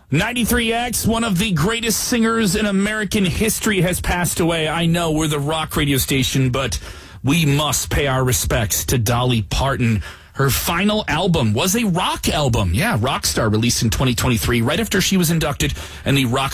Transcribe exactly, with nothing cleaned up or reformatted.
ninety-three X, one of the greatest singers in American history, has passed away. I know we're the rock radio station, but we must pay our respects to Dolly Parton. Her final album was a rock album. Yeah, Rockstar, released in twenty twenty-three, right after she was inducted in the Rock